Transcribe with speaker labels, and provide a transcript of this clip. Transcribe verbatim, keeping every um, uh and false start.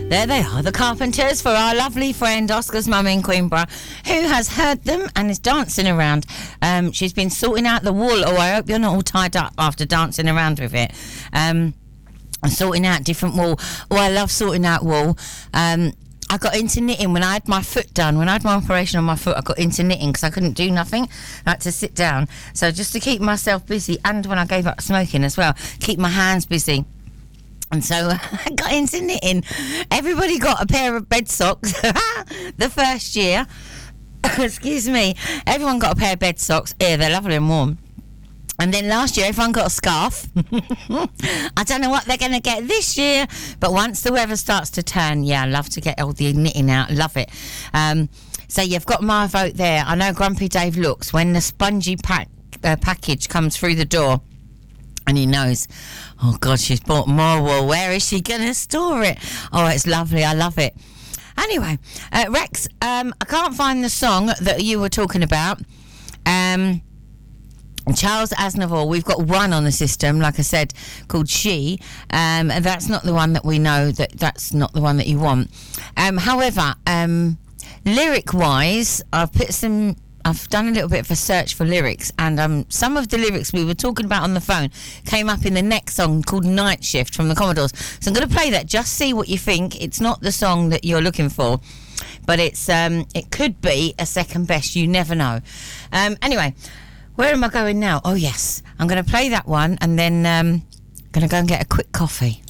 Speaker 1: There they are, the Carpenters, for our lovely friend Oscar's mum in Queenborough, who has heard them and is dancing around. Um, she's been sorting out the wool. Oh, I hope you're not all tied up after dancing around with it. Um, sorting out different wool. Oh, I love sorting out wool. Um, I got into knitting when I had my foot done. When I had my operation on my foot, I got into knitting because I couldn't do nothing. I had to sit down. So just to keep myself busy, and when I gave up smoking as well, keep my hands busy. And so I got into knitting. Everybody got a pair of bed socks the first year. Excuse me. Everyone got a pair of bed socks. Yeah, they're lovely and warm. And then last year, everyone got a scarf. I don't know what they're going to get this year, but once the weather starts to turn, yeah, I love to get all the knitting out. Love it. Um, so you've got my vote there. I know Grumpy Dave looks when the spongy pack, uh, package comes through the door. And he knows, oh, God, she's bought more wool. Where is she going to store it? Oh, it's lovely. I love it. Anyway, uh, Rex, um, I can't find the song that you were talking about. Um, Charles Aznavour, we've got one on the system, like I said, called She. Um, and that's not the one that we know. That That's not the one that you want. Um, however, um, lyric-wise, I've put some... I've done a little bit of a search for lyrics, and um, some of the lyrics we were talking about on the phone came up in the next song called Night Shift from the Commodores. So I'm going to play that, just see what you think. It's not the song that you're looking for, but it's um, it could be a second best. You never know. Um, anyway, where am I going now? Oh, yes. I'm going to play that one, and then um, going to go and get a quick coffee.